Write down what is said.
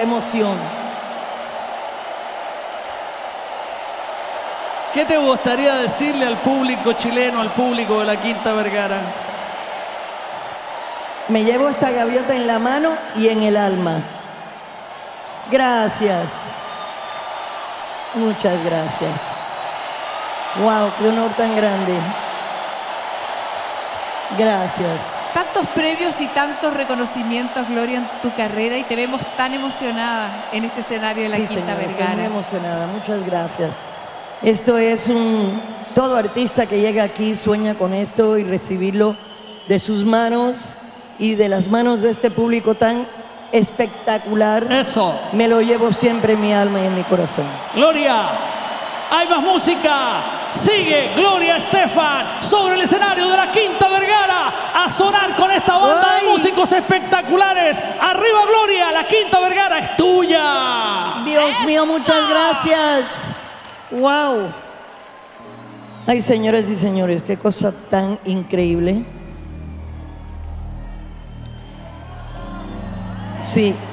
qué emoción. ¿Qué te gustaría decirle al público chileno, al público de la Quinta Vergara? Me llevo esta gaviota en la mano y en el alma. Gracias. Muchas gracias. Wow, qué honor tan grande. Gracias. Tantos premios y tantos reconocimientos, Gloria, en tu carrera, y te vemos tan emocionada en este escenario de la Quinta señora, Vergara. estoy muy emocionada, muchas gracias. Esto es todo artista que llega aquí sueña con esto y recibirlo de sus manos y de las manos de este público tan espectacular. Eso. Me lo llevo siempre en mi alma y en mi corazón. Gloria, hay más música. Sigue Gloria Estefan sobre el escenario de la Quinta Vergara a sonar con esta banda de músicos espectaculares. Arriba Gloria, la Quinta Vergara es tuya. Dios mío, muchas gracias. Wow. Ay, señoras y señores, qué cosa tan increíble. Sí.